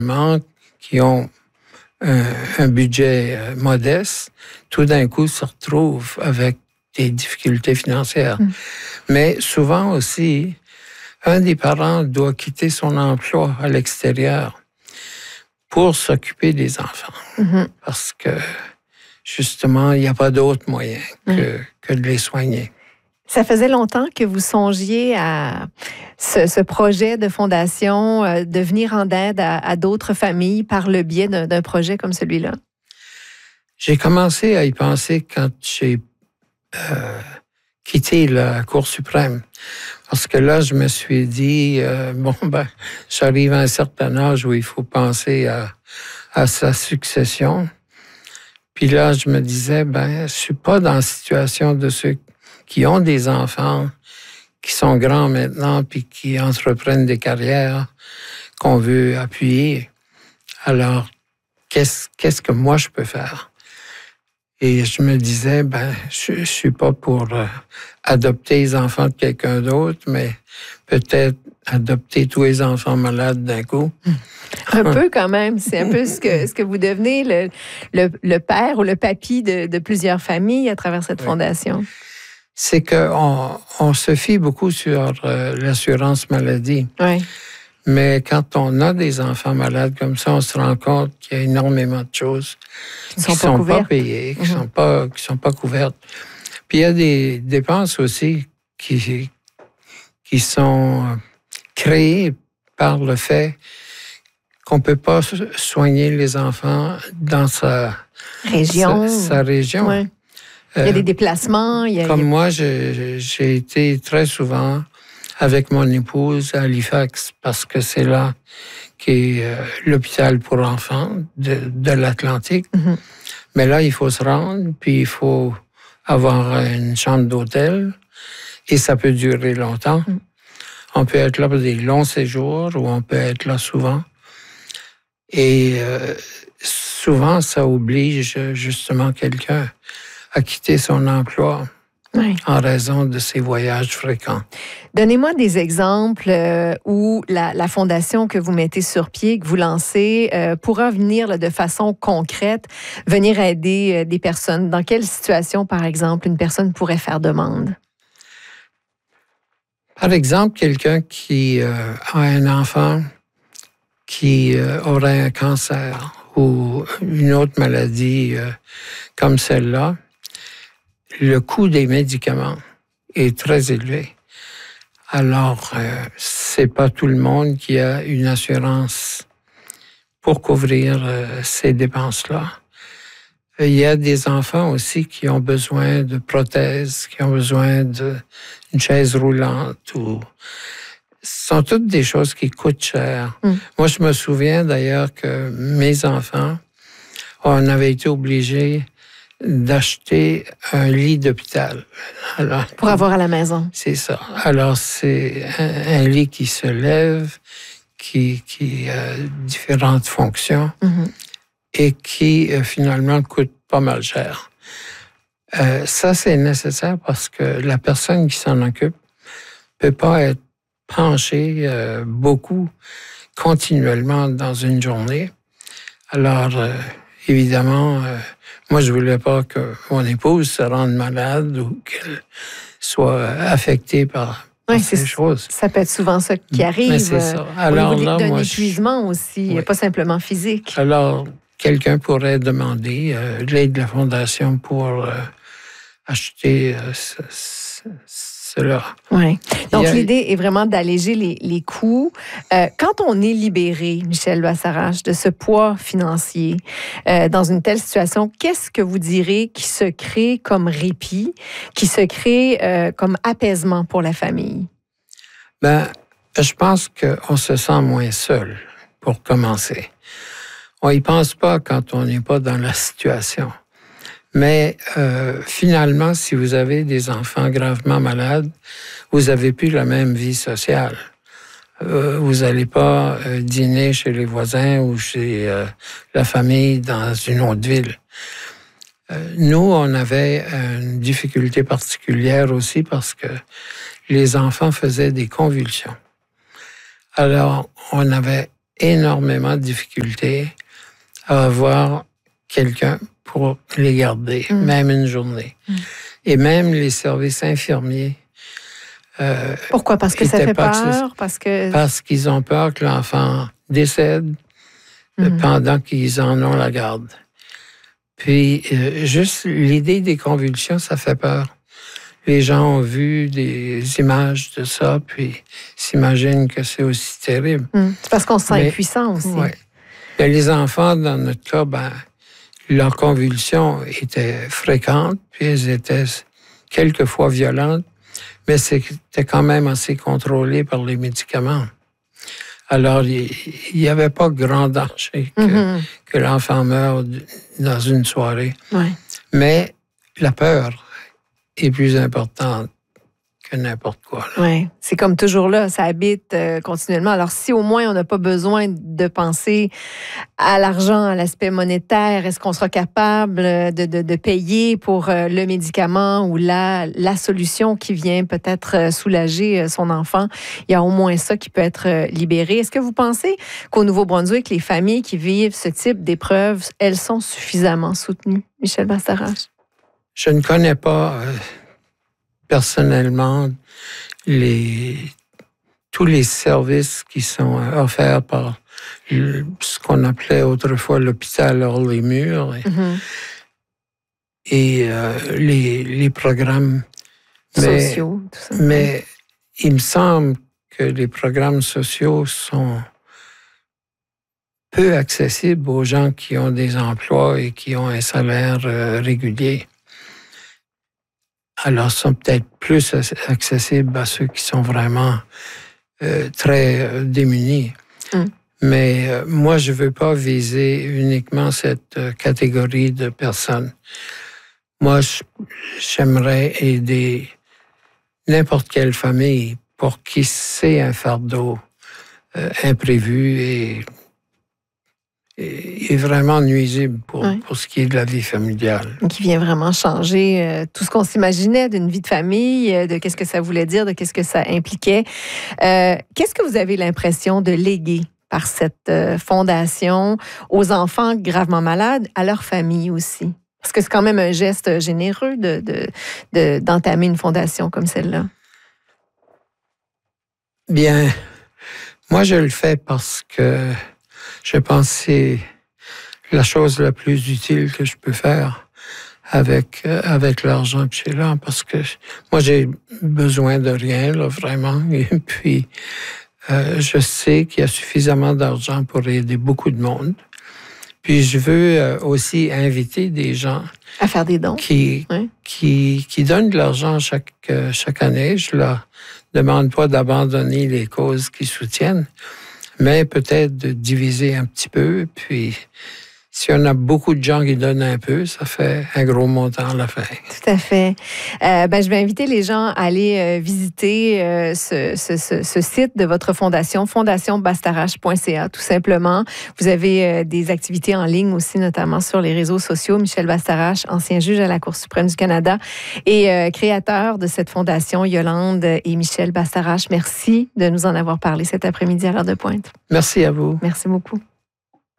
qui ont un budget modeste, tout d'un coup se retrouvent avec des difficultés financières. Mais souvent aussi, un des parents doit quitter son emploi à l'extérieur pour s'occuper des enfants. Parce que, justement, il n'y a pas d'autre moyen que de les soigner. Ça faisait longtemps que vous songiez à ce projet de fondation, de venir en aide à d'autres familles par le biais d'un projet comme celui-là? J'ai commencé à y penser quand j'ai quitté la Cour suprême. Parce que là, je me suis dit, j'arrive à un certain âge où il faut penser à sa succession. Puis là, je me disais, je suis pas dans la situation de ceux qui ont des enfants, qui sont grands maintenant, puis qui entreprennent des carrières qu'on veut appuyer. Alors, qu'est-ce que moi je peux faire? Et je me disais, je suis pas pour adopter les enfants de quelqu'un d'autre, mais peut-être adopter tous les enfants malades d'un coup. Un peu quand même. C'est un peu ce que vous devenez, le père ou le papy de plusieurs familles à travers cette fondation. C'est qu'on se fie beaucoup sur l'assurance maladie. Oui. Mais quand on a des enfants malades comme ça, on se rend compte qu'il y a énormément de choses qui ne sont pas payées, qui sont pas couvertes. Puis il y a des dépenses aussi qui sont créées par le fait qu'on ne peut pas soigner les enfants dans sa région. Sa région. Ouais. Il y a des déplacements. Comme moi, j'ai été très souvent avec mon épouse à Halifax parce que c'est là qu'est l'hôpital pour enfants de l'Atlantique. Mais là, il faut se rendre, puis il faut avoir une chambre d'hôtel et ça peut durer longtemps. On peut être là pour des longs séjours ou on peut être là souvent. Et souvent, ça oblige justement quelqu'un à quitter son emploi en raison de ses voyages fréquents. Donnez-moi des exemples où la fondation que vous mettez sur pied, que vous lancez, pourra venir de façon concrète, venir aider des personnes. Dans quelle situation, par exemple, une personne pourrait faire demande? Par exemple, quelqu'un qui a un enfant qui aurait un cancer ou une autre maladie comme celle-là, le coût des médicaments est très élevé. Alors, c'est pas tout le monde qui a une assurance pour couvrir ces dépenses-là. Il y a des enfants aussi qui ont besoin de prothèses, qui ont besoin d'une chaise roulante ou ce sont toutes des choses qui coûtent cher. Moi, je me souviens d'ailleurs que mes enfants, on avait été obligés d'acheter un lit d'hôpital. Alors, pour avoir à la maison. C'est ça. Alors, c'est un lit qui se lève, qui a différentes fonctions et qui, finalement, coûte pas mal cher. Ça, c'est nécessaire parce que la personne qui s'en occupe peut pas être penchée beaucoup continuellement dans une journée. Alors, évidemment, moi, je voulais pas que mon épouse se rende malade ou qu'elle soit affectée par ces choses. Ça peut être souvent ça qui arrive. Mais c'est ça. Alors, au niveau d'un moi, épuisement aussi, pas simplement physique. Alors, quelqu'un pourrait demander l'aide de la Fondation pour acheter cela. Oui. Donc, l'idée est vraiment d'alléger les coûts. Quand on est libéré, Michel Bassarache, de ce poids financier, dans une telle situation, qu'est-ce que vous direz qui se crée comme répit, qui se crée comme apaisement pour la famille? Je pense qu'on se sent moins seul, pour commencer. On n'y pense pas quand on n'est pas dans la situation. Mais finalement, si vous avez des enfants gravement malades, vous n'avez plus la même vie sociale. Vous n'allez pas dîner chez les voisins ou chez la famille dans une autre ville. Nous, on avait une difficulté particulière aussi parce que les enfants faisaient des convulsions. Alors, on avait énormément de difficultés à avoir quelqu'un pour les garder, même une journée. Et même les services infirmiers. Pourquoi? Parce que ça fait peur? Parce qu'ils ont peur que l'enfant décède pendant qu'ils en ont la garde. Puis, juste l'idée des convulsions, ça fait peur. Les gens ont vu des images de ça, puis s'imaginent que c'est aussi terrible. C'est parce qu'on se sent impuissant aussi. Ouais. Mais les enfants, dans notre cas, leurs convulsions étaient fréquentes, puis elles étaient quelquefois violentes, mais c'était quand même assez contrôlé par les médicaments. Alors, il n'y avait pas grand danger que l'enfant meure dans une soirée. Ouais. Mais la peur est plus importante que n'importe quoi. Oui, c'est comme toujours là, ça habite continuellement. Alors, si au moins on n'a pas besoin de penser à l'argent, à l'aspect monétaire, est-ce qu'on sera capable de payer pour le médicament ou la solution qui vient peut-être soulager son enfant? Il y a au moins ça qui peut être libéré. Est-ce que vous pensez qu'au Nouveau-Brunswick, les familles qui vivent ce type d'épreuves, elles sont suffisamment soutenues? Michel Bastarache? Je ne connais pas personnellement tous les services qui sont offerts par ce qu'on appelait autrefois l'hôpital hors les murs et les programmes sociaux. Tout ça. Mais il me semble que les programmes sociaux sont peu accessibles aux gens qui ont des emplois et qui ont un salaire régulier. Alors, sont peut-être plus accessibles à ceux qui sont vraiment très démunis. Mais moi, je ne veux pas viser uniquement cette catégorie de personnes. Moi, j'aimerais aider n'importe quelle famille pour qui c'est un fardeau imprévu et vraiment nuisible pour ce qui est de la vie familiale. Qui vient vraiment changer tout ce qu'on s'imaginait d'une vie de famille, de qu'est-ce que ça voulait dire, de qu'est-ce que ça impliquait. Qu'est-ce que vous avez l'impression de léguer par cette fondation aux enfants gravement malades, à leur famille aussi? Parce que c'est quand même un geste généreux d'entamer une fondation comme celle-là. Bien, moi, je le fais parce que je pense que c'est la chose la plus utile que je peux faire avec l'argent que j'ai là, parce que moi, j'ai besoin de rien, là, vraiment. Et puis, je sais qu'il y a suffisamment d'argent pour aider beaucoup de monde. Puis, je veux aussi inviter des gens à faire des dons qui donnent de l'argent chaque année. Je leur demande pas d'abandonner les causes qu'ils soutiennent, mais peut-être de diviser un petit peu. Puis, si on a beaucoup de gens qui donnent un peu, ça fait un gros montant à la fin. Tout à fait. Je vais inviter les gens à aller visiter ce site de votre fondation, fondationbastarache.ca, tout simplement. Vous avez des activités en ligne aussi, notamment sur les réseaux sociaux. Michel Bastarache, ancien juge à la Cour suprême du Canada et créateur de cette fondation, Yolande et Michel Bastarache. Merci de nous en avoir parlé cet après-midi à l'heure de pointe. Merci à vous. Merci beaucoup.